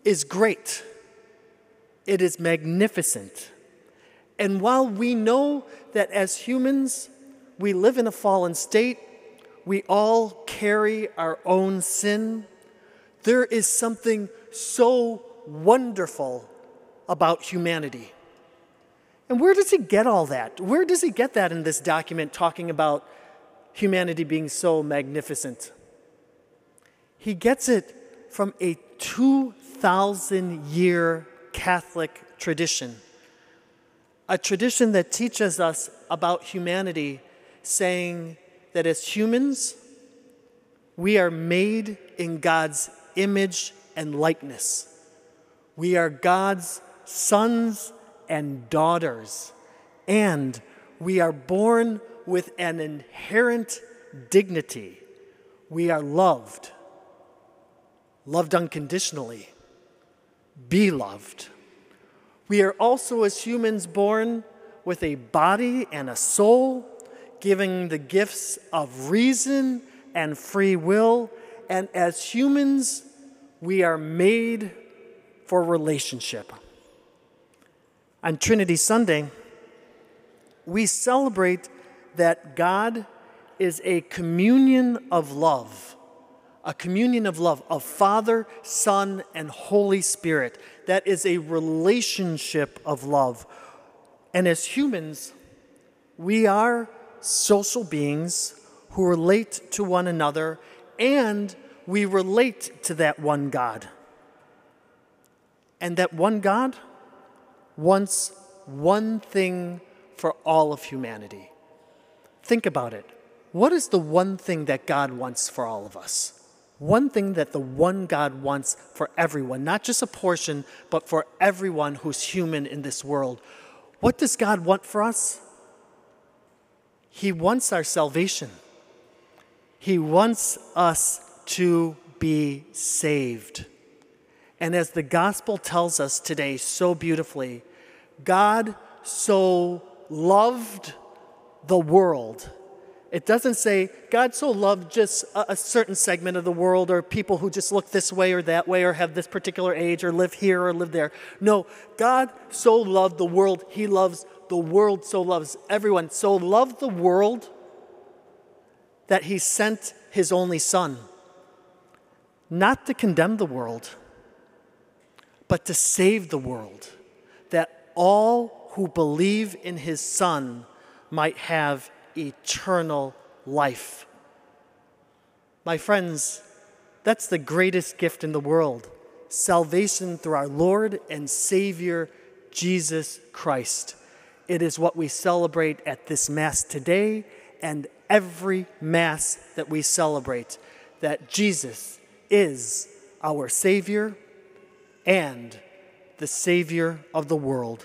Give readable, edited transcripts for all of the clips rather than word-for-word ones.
is great. It is magnificent. And while we know that as humans, we live in a fallen state, we all carry our own sin, there is something so wonderful about humanity. And where does he get all that? Where does he get that in this document talking about humanity being so magnificent? He gets it from a 2,000-year Catholic tradition, a tradition that teaches us about humanity, saying that as humans, we are made in God's image and likeness. We are God's sons and daughters, and we are born with an inherent dignity. We are loved unconditionally, beloved. We are also, as humans, born with a body and a soul, giving the gifts of reason and free will. And as humans, we are made for relationship. On Trinity Sunday, we celebrate that God is a communion of love, of Father, Son, and Holy Spirit. That is a relationship of love. And as humans, we are social beings who relate to one another, and we relate to that one God. And that one God wants one thing for all of humanity. Think about it. What is the one thing that God wants for all of us? One thing that the one God wants for everyone, not just a portion, but for everyone who's human in this world. What does God want for us? He wants our salvation. He wants us to be saved. And as the gospel tells us today so beautifully, God so loved the world. It doesn't say God so loved just a certain segment of the world, or people who just look this way or that way, or have this particular age, or live here or live there. No, God so loved the world. He loves the world, so loves everyone. So loved the world that he sent his only Son, not to condemn the world, but to save the world, that all who believe in his Son might have eternal life. My friends, that's the greatest gift in the world, salvation through our Lord and Savior, Jesus Christ. It is what we celebrate at this Mass today and every Mass that we celebrate, that Jesus is our Savior and the Savior of the world.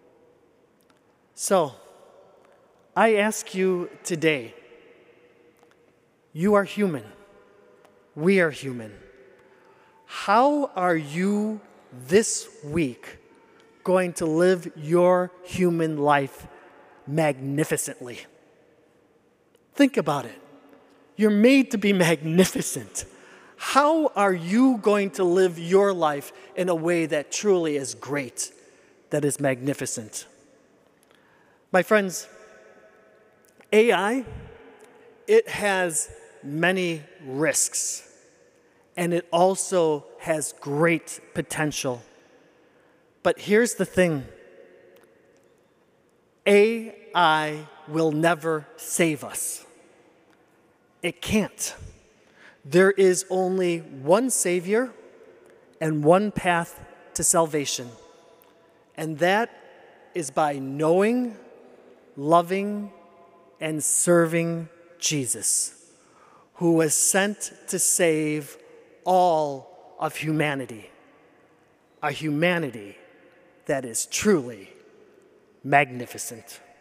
So, I ask you today, you are human. We are human. How are you this week going to live your human life magnificently? Think about it. You're made to be magnificent. How are you going to live your life in a way that truly is great, that is magnificent? My friends, AI, it has many risks, and it also has great potential. But here's the thing. AI will never save us. It can't. There is only one Savior and one path to salvation, and that is by knowing, loving, and serving Jesus, who was sent to save all of humanity, a humanity that is truly magnificent.